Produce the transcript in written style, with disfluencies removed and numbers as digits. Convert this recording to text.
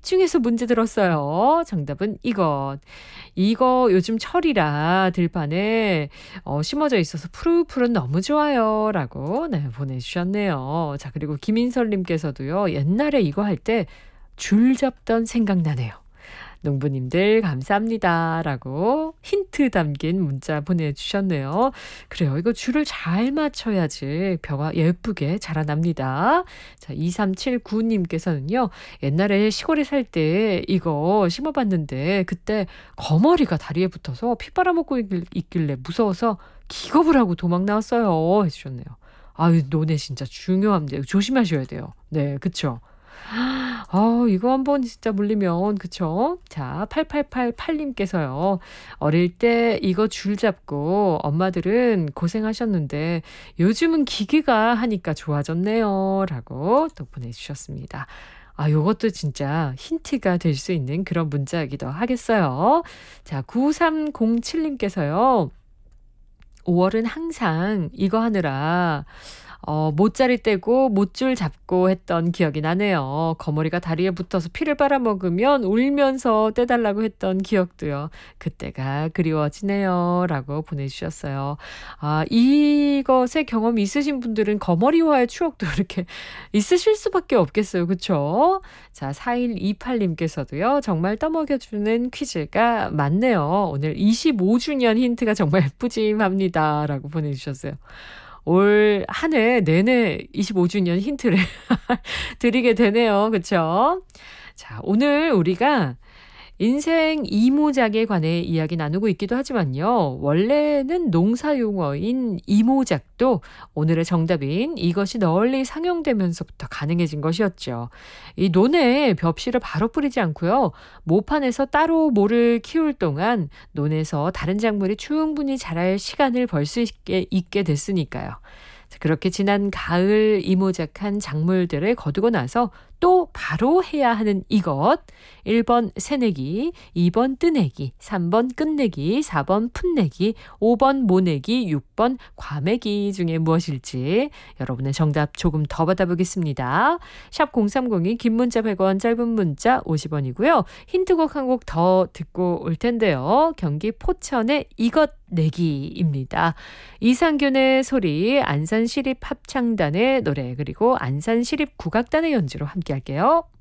집중해서 문제 들었어요. 정답은 이거 요즘 철이라 들판에 심어져 있어서 푸릇푸릇 너무 좋아요. 라고 네, 보내주셨네요. 자, 그리고 김인설님께서도요. 옛날에 이거 할 때 줄 잡던 생각나네요. 농부님들 감사합니다. 라고 힌트 담긴 문자 보내주셨네요. 그래요. 이거 줄을 잘 맞춰야지 벼가 예쁘게 자라납니다. 자, 2379님께서는요. 옛날에 시골에 살 때 이거 심어봤는데 그때 거머리가 다리에 붙어서 피 빨아먹고 있길래 무서워서 기겁을 하고 도망 나왔어요. 해주셨네요. 아유, 논에 진짜 중요합니다. 조심하셔야 돼요. 네, 그쵸. 이거 한번 진짜 물리면 그쵸? 자, 8888님께서요. 어릴 때 이거 줄 잡고 엄마들은 고생하셨는데 요즘은 기계가 하니까 좋아졌네요. 라고 또 보내주셨습니다. 요것도 진짜 힌트가 될 수 있는 그런 문자이기도 하겠어요. 자, 9307님께서요. 5월은 항상 이거 하느라 모짜리 떼고 못줄 잡고 했던 기억이 나네요. 거머리가 다리에 붙어서 피를 빨아먹으면 울면서 떼달라고 했던 기억도요. 그때가 그리워지네요. 라고 보내주셨어요. 이것에 경험이 있으신 분들은 거머리와의 추억도 이렇게 있으실 수밖에 없겠어요. 그쵸? 자, 4128님께서도요. 정말 떠먹여주는 퀴즈가 많네요. 오늘 25주년 힌트가 정말 푸짐합니다. 라고 보내주셨어요. 올 한 해 내내 25주년 힌트를 드리게 되네요. 그쵸? 자, 오늘 우리가 인생 이모작에 관해 이야기 나누고 있기도 하지만요. 원래는 농사용어인 이모작도 오늘의 정답인 이것이 널리 상용되면서부터 가능해진 것이었죠. 이 논에 벽실을 바로 뿌리지 않고요. 모판에서 따로 모를 키울 동안 논에서 다른 작물이 충분히 자랄 시간을 벌 수 있게 됐으니까요. 그렇게 지난 가을 이모작한 작물들을 거두고 나서 또 바로 해야 하는 이것. 1번 새내기, 2번 뜨내기, 3번 끝내기, 4번 풋내기, 5번 모내기, 6번 과매기 중에 무엇일지 여러분의 정답 조금 더 받아보겠습니다. 샵 0302 긴 문자 100원, 짧은 문자 50원이고요. 힌트곡 한 곡 더 듣고 올 텐데요. 경기 포천의 이것 내기입니다. 이상균의 소리, 안산시립합창단의 노래, 그리고 안산시립국악단의 연주로 함께 할게요.